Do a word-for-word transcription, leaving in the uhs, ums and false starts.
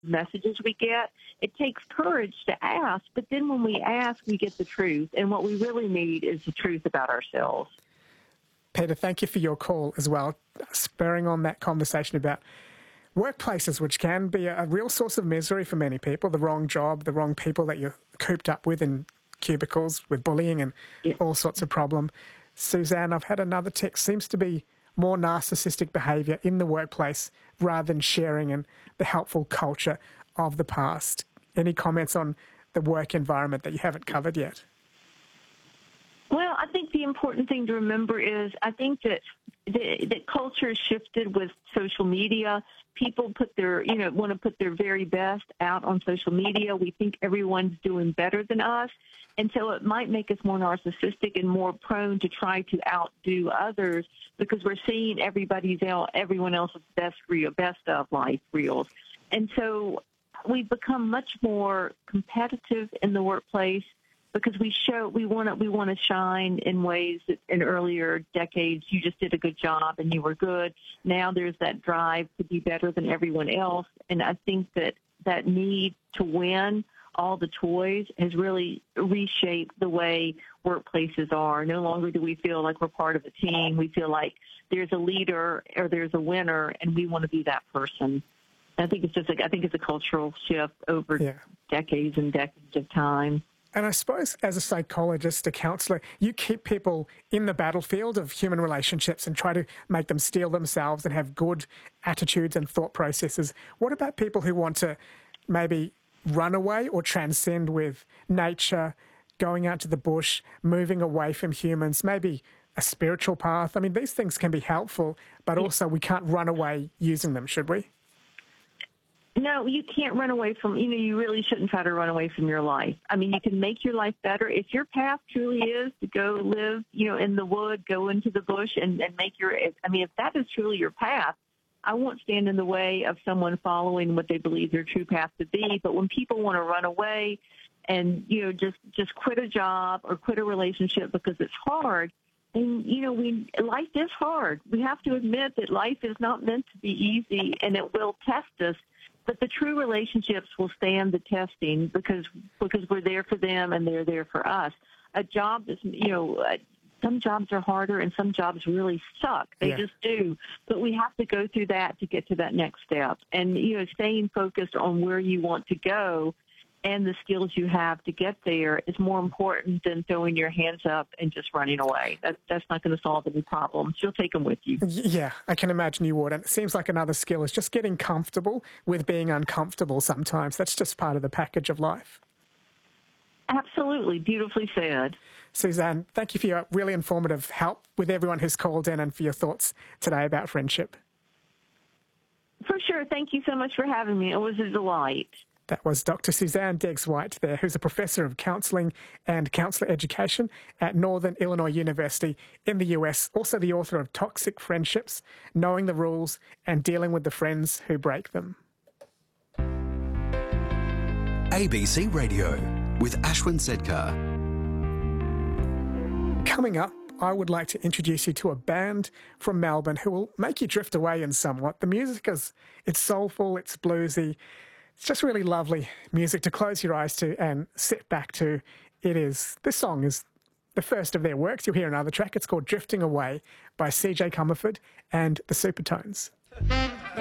messages we get. It takes courage to ask, but then when we ask, we get the truth. And what we really need is the truth about ourselves. Peter, thank you for your call as well, spurring on that conversation about workplaces, which can be a real source of misery for many people, the wrong job, the wrong people that you're cooped up with in cubicles with bullying and Yeah. all sorts of problem. Suzanne, I've had another text, seems to be more narcissistic behaviour in the workplace rather than sharing and the helpful culture of the past. Any comments on the work environment that you haven't covered yet? Well, I think the important thing to remember is I think that the, that culture has shifted with social media. People put their, you know, want to put their very best out on social media. We think everyone's doing better than us. And so it might make us more narcissistic and more prone to try to outdo others because we're seeing everybody's el- everyone else's best reel, best of life reels. And so we've become much more competitive in the workplace because we show we want to we want to shine in ways that in earlier decades you just did a good job and you were good. Now there's that drive to be better than everyone else, and I think that that need to win all the toys has really reshaped the way workplaces are. No longer do we feel like we're part of a team. We feel like there's a leader or there's a winner, and we want to be that person. I think it's just like I think it's a cultural shift over Yeah. decades and decades of time. And I suppose as a psychologist, a counsellor, you keep people in the battlefield of human relationships and try to make them steel themselves and have good attitudes and thought processes. What about people who want to maybe run away or transcend with nature, going out to the bush, moving away from humans, maybe a spiritual path? I mean, these things can be helpful, but also we can't run away using them, should we? No, you can't run away from, you know, you really shouldn't try to run away from your life. I mean, you can make your life better. If your path truly is to go live, you know, in the wood, go into the bush and, and make your, I mean, if that is truly your path, I won't stand in the way of someone following what they believe their true path to be. But when people want to run away and, you know, just, just quit a job or quit a relationship because it's hard, and, you know, we life is hard. We have to admit that life is not meant to be easy and it will test us. But the true relationships will stand the testing because because we're there for them and they're there for us. A job is, you know, uh, some jobs are harder and some jobs really suck. They Yeah. just do. But we have to go through that to get to that next step. And, you know, staying focused on where you want to go and the skills you have to get there is more important than throwing your hands up and just running away. That, that's not going to solve any problems. You'll take them with you. Yeah, I can imagine you would. And it seems like another skill is just getting comfortable with being uncomfortable sometimes. That's just part of the package of life. Absolutely. Beautifully said. Suzanne, thank you for your really informative help with everyone who's called in and for your thoughts today about friendship. For sure. Thank you so much for having me. It was a delight. That was Doctor Suzanne Deggs-White there, who's a professor of counselling and counsellor education at Northern Illinois University in the U S, also the author of Toxic Friendships, Knowing the Rules and Dealing with the Friends Who Break Them. A B C Radio with Ashwin Sedkar. Coming up, I would like to introduce you to a band from Melbourne who will make you drift away in somewhat. The music is, it's soulful, it's bluesy. It's just really lovely music to close your eyes to and sit back to. It is, this song is the first of their works. You'll hear another track. It's called Drifting Away by C J Comerford and the Supertones.